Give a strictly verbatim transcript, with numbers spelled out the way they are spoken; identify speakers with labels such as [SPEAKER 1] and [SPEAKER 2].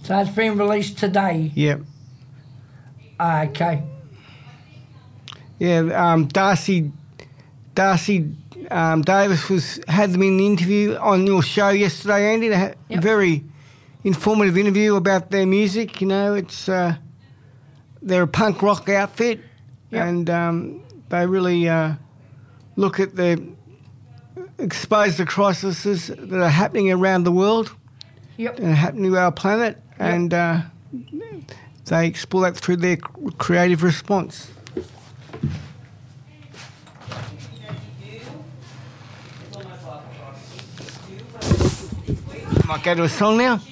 [SPEAKER 1] So it's been released today?
[SPEAKER 2] Yep.
[SPEAKER 1] Ah, okay.
[SPEAKER 2] Yeah, um, Darcy Darcy um, Davis was had them in an interview on your show yesterday, Andy. They had
[SPEAKER 1] Yep.
[SPEAKER 2] a very informative interview about their music. You know, it's uh, they're a punk rock outfit,
[SPEAKER 1] Yep.
[SPEAKER 2] and um, they really uh, look at the expose the crises that are happening around the world
[SPEAKER 1] Yep.
[SPEAKER 2] and happening to our planet,
[SPEAKER 1] Yep.
[SPEAKER 2] and uh, they explore that through their creative response. Might go to a song now.